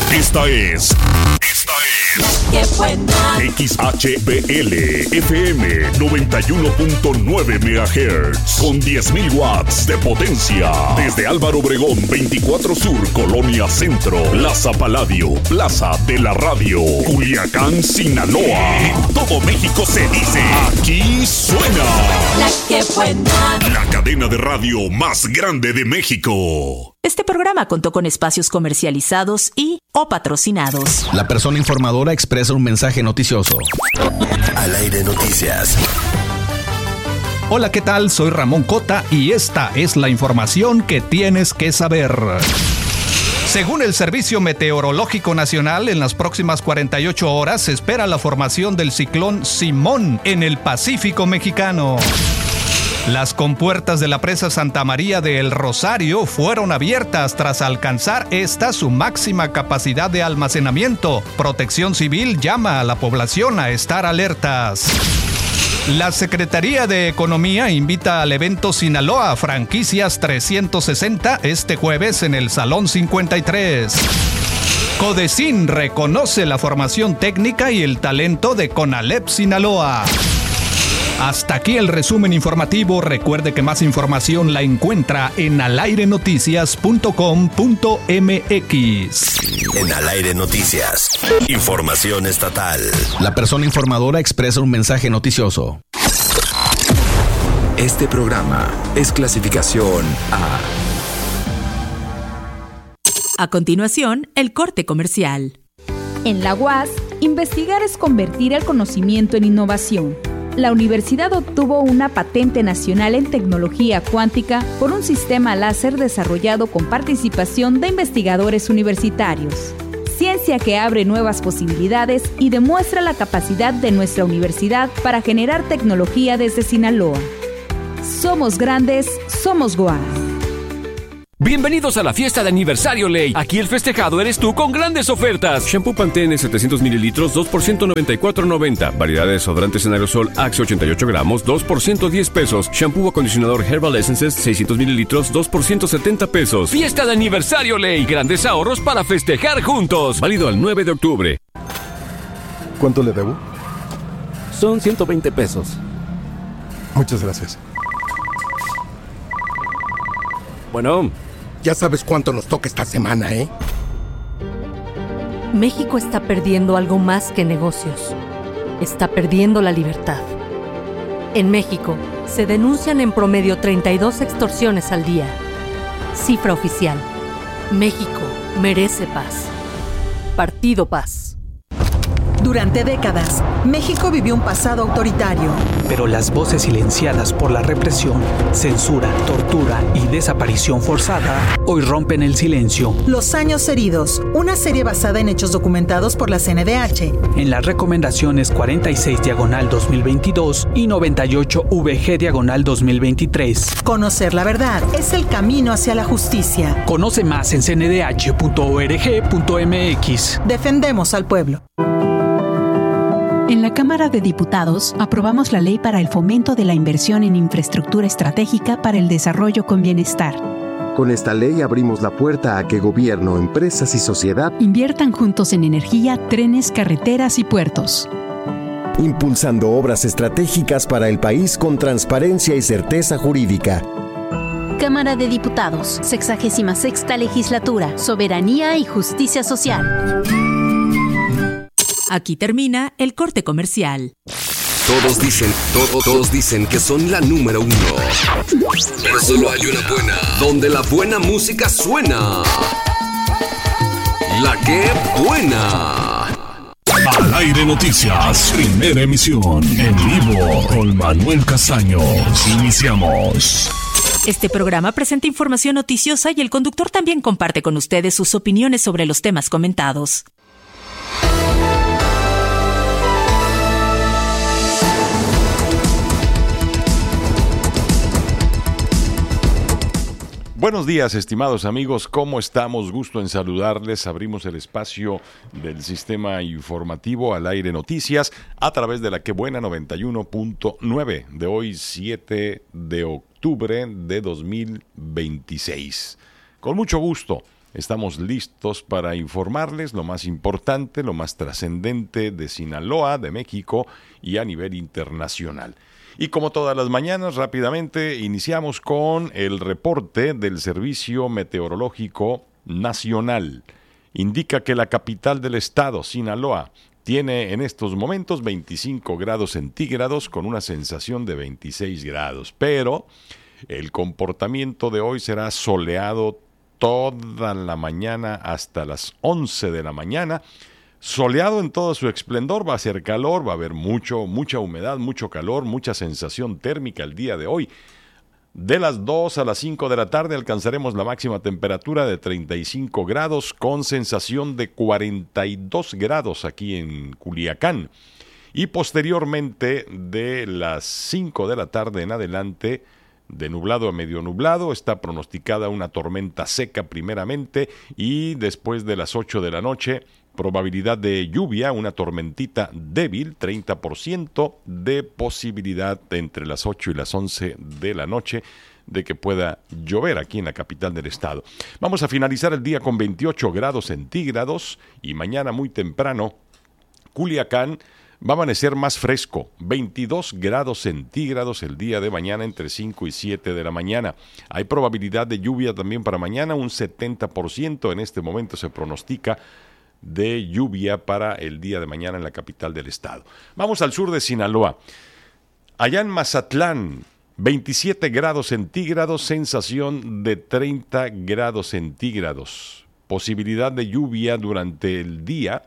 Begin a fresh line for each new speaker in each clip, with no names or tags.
Esta es
¡Qué buena!
XHBL FM 91.9 MHz con 10.000 watts de potencia. Desde Álvaro Obregón 24 Sur, Colonia Centro, Plaza Palladio, Plaza de la Radio, Culiacán, Sinaloa. En todo México se dice, aquí suena
¡La que buena!
la cadena de radio más grande de México.
Este programa contó con espacios comercializados y o patrocinados.
La persona informadora expresa un mensaje noticioso.
Al aire noticias.
Hola, ¿qué tal? Soy Ramón Cota y esta es la información que tienes que saber. Según el Servicio Meteorológico Nacional, en las próximas 48 horas se espera la formación del ciclón Simón en el Pacífico mexicano. Las compuertas de la presa Santa María de El Rosario fueron abiertas tras alcanzar esta su máxima capacidad de almacenamiento. Protección Civil llama a la población a estar alertas. La Secretaría de Economía invita al evento Sinaloa Franquicias 360 este jueves en el Salón 53. Codecin reconoce la formación técnica y el talento de Conalep Sinaloa. Hasta aquí el resumen informativo. Recuerde que más información la encuentra en alairenoticias.com.mx.
En Al Aire Noticias. Información estatal.
La persona informadora expresa un mensaje noticioso.
Este programa es clasificación A.
A continuación, el corte comercial.
En la UAS, investigar es convertir el conocimiento en innovación. La universidad obtuvo una patente nacional en tecnología cuántica por un sistema láser desarrollado con participación de investigadores universitarios. Ciencia que abre nuevas posibilidades y demuestra la capacidad de nuestra universidad para generar tecnología desde Sinaloa. Somos grandes, somos UAS.
Bienvenidos a la fiesta de aniversario Ley. Aquí el festejado eres tú con grandes ofertas. Shampoo Pantene 700 mililitros, 2 por $194.90. Variedad de desodorantes en aerosol Axe 88 gramos, 2 por $110. Shampoo acondicionador Herbal Essences 600 mililitros, 2 por $170. Fiesta de aniversario Ley. Grandes ahorros para festejar juntos. Válido al 9 de octubre.
¿Cuánto le debo?
Son 120 pesos.
Muchas gracias.
Bueno...
Ya sabes cuánto nos toca esta semana, ¿eh?
México está perdiendo algo más que negocios. Está perdiendo la libertad. En México, se denuncian en promedio 32 extorsiones al día. Cifra oficial. México merece paz. Partido Paz.
Durante décadas, México vivió un pasado autoritario.
Pero las voces silenciadas por la represión, censura, tortura y desaparición forzada hoy rompen el silencio.
Los años heridos, una serie basada en hechos documentados por la CNDH.
En las recomendaciones 46/2022 y 98VG/2023.
Conocer la verdad es el camino hacia la justicia.
Conoce más en cndh.org.mx.
Defendemos al pueblo.
En la Cámara de Diputados aprobamos la ley para el fomento de la inversión en infraestructura estratégica para el desarrollo con bienestar.
Con esta ley abrimos la puerta a que gobierno, empresas y sociedad
inviertan juntos en energía, trenes, carreteras y puertos.
Impulsando obras estratégicas para el país con transparencia y certeza jurídica.
Cámara de Diputados, 66ª Legislatura, Soberanía y Justicia Social.
Aquí termina el corte comercial.
Todos dicen que son la número uno. Pero solo hay una buena, donde la buena música suena. La que buena.
Al Aire Noticias, primera emisión, en vivo, con Manuel Castaños. Iniciamos.
Este programa presenta información noticiosa y el conductor también comparte con ustedes sus opiniones sobre los temas comentados.
Buenos días, estimados amigos, ¿cómo estamos? Gusto en saludarles. Abrimos el espacio del sistema informativo Al Aire Noticias a través de la Que Buena 91.9 de hoy 7 de octubre de 2026. Con mucho gusto Estamos listos para informarles lo más importante, lo más trascendente de Sinaloa, de México y a nivel internacional. Y como todas las mañanas, rápidamente iniciamos con el reporte del Servicio Meteorológico Nacional. Indica que la capital del estado, Sinaloa, tiene en estos momentos 25 grados centígrados con una sensación de 26 grados. Pero el comportamiento de hoy será soleado toda la mañana hasta las 11 de la mañana. Soleado en todo su esplendor, va a ser calor, va a haber mucha humedad, mucho calor, mucha sensación térmica el día de hoy. De las 2 a las 5 de la tarde alcanzaremos la máxima temperatura de 35 grados con sensación de 42 grados aquí en Culiacán. Y posteriormente de las 5 de la tarde en adelante, de nublado a medio nublado, está pronosticada una tormenta seca primeramente y después de las 8 de la noche, probabilidad de lluvia, una tormentita débil, 30% de posibilidad entre las 8 y las 11 de la noche de que pueda llover aquí en la capital del estado. Vamos a finalizar el día con 28 grados centígrados y mañana muy temprano, Culiacán va a amanecer más fresco, 22 grados centígrados el día de mañana entre 5 y 7 de la mañana. Hay probabilidad de lluvia también para mañana, un 70% en este momento se pronostica de lluvia para el día de mañana en la capital del estado. Vamos al sur de Sinaloa. Allá en Mazatlán, 27 grados centígrados, sensación de 30 grados centígrados. Posibilidad de lluvia durante el día,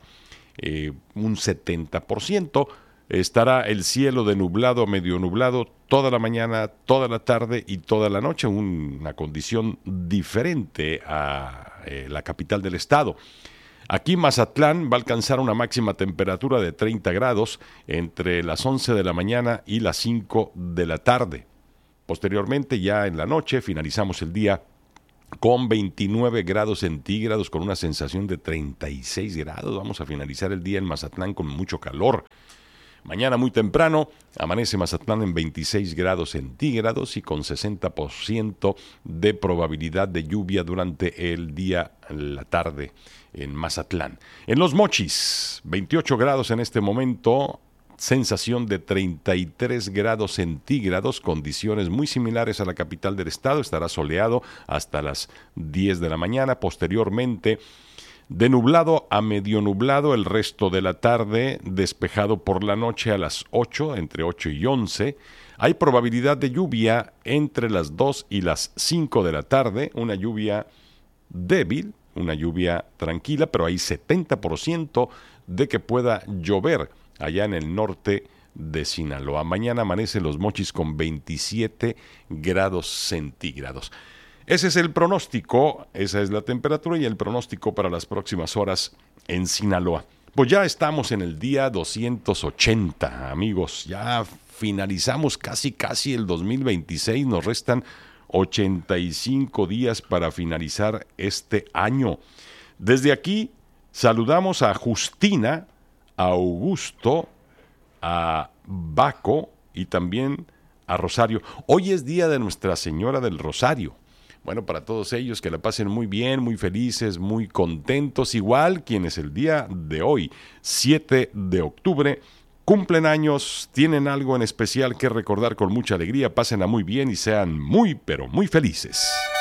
un 70%. Estará el cielo de nublado a medio nublado toda la mañana, toda la tarde y toda la noche, una condición diferente a la capital del estado. Aquí Mazatlán va a alcanzar una máxima temperatura de 30 grados entre las 11 de la mañana y las 5 de la tarde. Posteriormente, ya en la noche, finalizamos el día con 29 grados centígrados, con una sensación de 36 grados. Vamos a finalizar el día en Mazatlán con mucho calor. Mañana muy temprano, amanece Mazatlán en 26 grados centígrados y con 60% de probabilidad de lluvia durante el día, la tarde en Mazatlán. En Los Mochis, 28 grados en este momento, sensación de 33 grados centígrados, condiciones muy similares a la capital del estado, estará soleado hasta las 10 de la mañana, posteriormente de nublado a medio nublado el resto de la tarde, despejado por la noche a las 8, entre 8 y 11, hay probabilidad de lluvia entre las 2 y las 5 de la tarde, una lluvia débil, una lluvia tranquila, pero hay 70% de que pueda llover allá en el norte de Sinaloa. Mañana amanece Los Mochis con 27 grados centígrados. Ese es el pronóstico, esa es la temperatura y el pronóstico para las próximas horas en Sinaloa. Pues ya estamos en el día 280, amigos. Ya finalizamos casi el 2026. Nos restan 85 días para finalizar este año. Desde aquí saludamos a Justina, a Augusto, a Baco y también a Rosario. Hoy es día de Nuestra Señora del Rosario. Bueno, para todos ellos que la pasen muy bien, muy felices, muy contentos, igual quienes el día de hoy, 7 de octubre, cumplen años, tienen algo en especial que recordar con mucha alegría, pásenla muy bien y sean muy, pero muy felices.